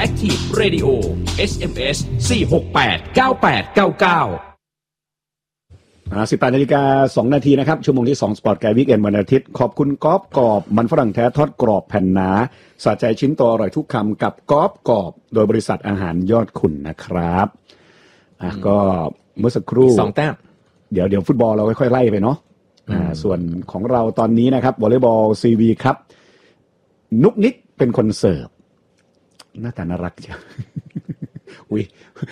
Active Radio SMS 4689899 18 นาฬิกา 2 นาทีนะครับชั่วโมงที่2สปอร์ตไกด์วีคเอนด์วันอาทิตย์ขอบคุณกรอบกรอบมันฝรั่งแท้ทอดกรอบแผ่นหนาสะใจชิ้นโตอร่อยทุกคำกับกรอบกรอบโดยบริษัทอาหารยอดขุนนะครับก็เมื่อสักครู่ 2 แต้มเดี๋ยวฟุตบอลเราค่อยๆไล่ไปเนาะส่วนของเราตอนนี้นะครับวอลเลย์บอลซีวีครับนุกนิกเป็นคนเสิร์ฟหน้าตาน่ารักจ้ะอุ้ย